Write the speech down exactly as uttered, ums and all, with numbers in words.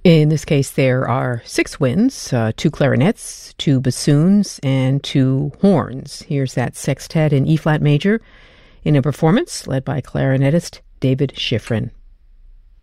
In this case, there are six winds, uh, two clarinets, two bassoons, and two horns. Here's that sextet in E-flat major in a performance led by clarinetist David Schifrin.